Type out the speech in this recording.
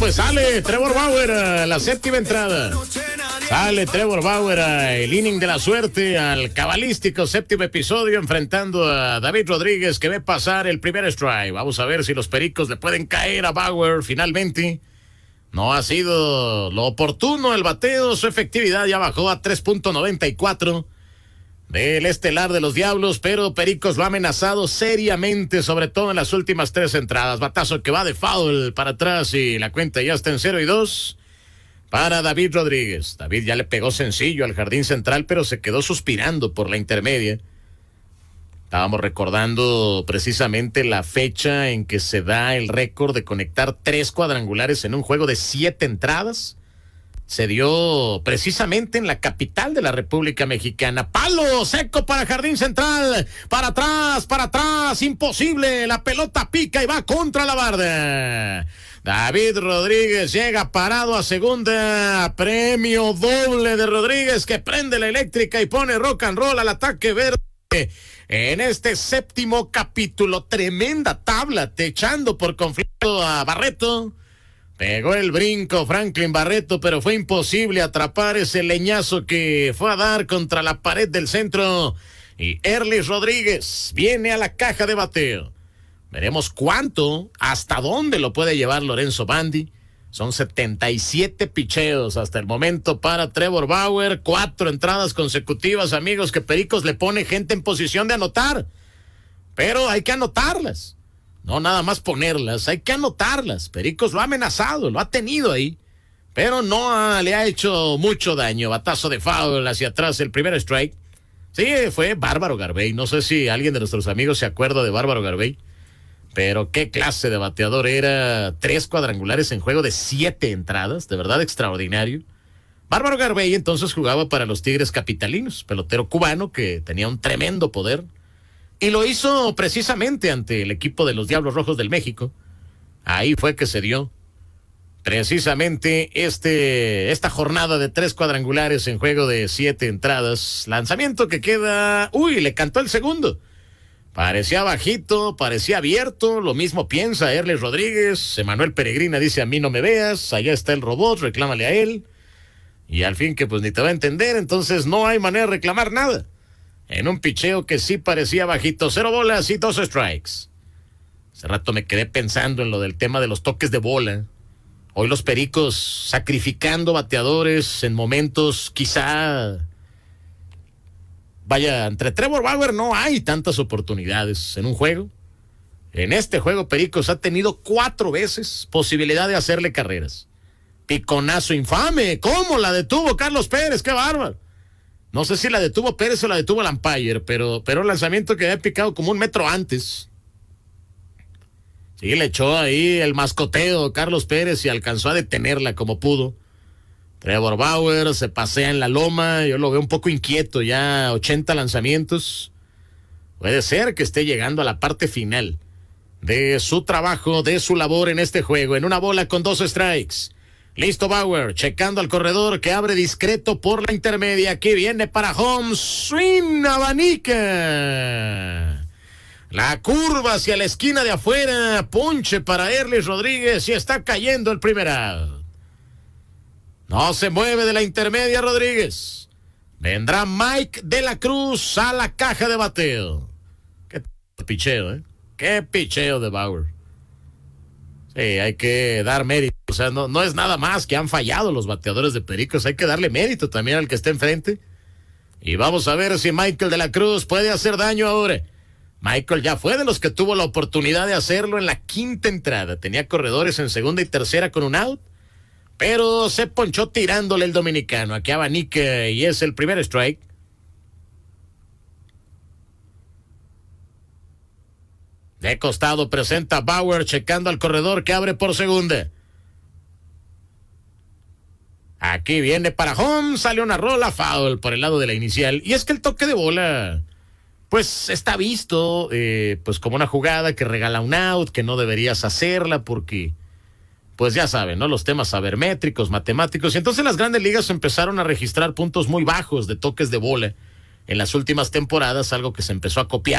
pues sale Trevor Bauer a la séptima entrada. Sale Trevor Bauer al inning de la suerte, al cabalístico séptimo episodio, enfrentando a David Rodríguez, que ve pasar el primer strike. Vamos a ver si los Pericos le pueden caer a Bauer finalmente. No ha sido lo oportuno el bateo, su efectividad ya bajó a 3.94 del estelar de los Diablos, pero Pericos lo ha amenazado seriamente, sobre todo en las últimas 3 entradas. Batazo que va de foul para atrás y la cuenta ya está en 0-2 para David Rodríguez. David ya le pegó sencillo al jardín central, pero se quedó suspirando por la intermedia. Estábamos recordando precisamente la fecha en que se da el récord de conectar 3 cuadrangulares en un juego de 7 entradas. Se dio precisamente en la capital de la República Mexicana. Palo seco para jardín central. Para atrás. Imposible. La pelota pica y va contra la barda. David Rodríguez llega parado a segunda. Premio doble de Rodríguez, que prende la eléctrica y pone rock and roll al ataque verde. En este séptimo capítulo, tremenda tabla, techando por conflicto a Barreto. Pegó el brinco Franklin Barreto, pero fue imposible atrapar ese leñazo que fue a dar contra la pared del centro. Y Erlis Rodríguez viene a la caja de bateo. Veremos hasta dónde lo puede llevar Lorenzo Bandi. Son 77 picheos hasta el momento para Trevor Bauer. 4 entradas consecutivas, amigos, que Pericos le pone gente en posición de anotar. Pero hay que anotarlas. No nada más ponerlas, hay que anotarlas. Pericos lo ha amenazado, lo ha tenido ahí. Pero no le ha hecho mucho daño. Batazo de foul hacia atrás, el primer strike. Sí, fue Bárbaro Garbey. No sé si alguien de nuestros amigos se acuerda de Bárbaro Garbey. Pero qué clase de bateador era. 3 cuadrangulares en juego de 7 entradas. De verdad extraordinario. Bárbaro Garbey entonces jugaba para los Tigres Capitalinos. Pelotero cubano que tenía un tremendo poder. Y lo hizo precisamente ante el equipo de los Diablos Rojos del México. Ahí fue que se dio precisamente esta jornada de 3 cuadrangulares en juego de 7 entradas. Lanzamiento que queda. Le cantó el segundo. Parecía bajito, parecía abierto, lo mismo piensa Erlis Rodríguez. Emanuel Peregrina dice: a mí no me veas, allá está el robot, reclámale a él. Y al fin que pues ni te va a entender, entonces no hay manera de reclamar nada. En un picheo que sí parecía bajito, 0 bolas y 2 strikes. Hace rato me quedé pensando en lo del tema de los toques de bola. Hoy los Pericos sacrificando bateadores en momentos quizá... Vaya, entre Trevor Bauer no hay tantas oportunidades en un juego. En este juego Pericos ha tenido 4 veces posibilidad de hacerle carreras. Piconazo infame, ¿cómo la detuvo Carlos Pérez? ¡Qué bárbaro! No sé si la detuvo Pérez o la detuvo el umpire, pero el lanzamiento que había picado como 1 metro antes. Sí, le echó ahí el mascoteo Carlos Pérez y alcanzó a detenerla como pudo. Trevor Bauer se pasea en la loma, yo lo veo un poco inquieto, ya 80 lanzamientos. Puede ser que esté llegando a la parte final de su trabajo, de su labor en este juego, en 1 bola con 2 strikes. Listo Bauer, checando al corredor que abre discreto por la intermedia. Aquí viene para home, swing, abanica. La curva hacia la esquina de afuera, ponche para Erlis Rodríguez y está cayendo el primer out. No se mueve de la intermedia Rodríguez. Vendrá Mike de la Cruz a la caja de bateo. Qué picheo, ¿eh? Qué picheo de Bauer. Sí, hay que dar mérito. O sea, no es nada más que han fallado los bateadores de Pericos. Hay que darle mérito también al que esté enfrente. Y vamos a ver si Michael de la Cruz puede hacer daño ahora. Michael ya fue de los que tuvo la oportunidad de hacerlo en la 5ª entrada. Tenía corredores en segunda y tercera con un out. Pero se ponchó tirándole el dominicano. Aquí abanica y es el primer strike. De costado presenta Bauer checando al corredor que abre por segunda. Aquí viene para home, sale una rola, foul por el lado de la inicial. Y es que el toque de bola, pues está visto pues como una jugada que regala un out, que no deberías hacerla porque... Pues ya saben, ¿no? Los temas sabermétricos, matemáticos. Y entonces las grandes ligas empezaron a registrar puntos muy bajos de toques de bola en las últimas temporadas, algo que se empezó a copiar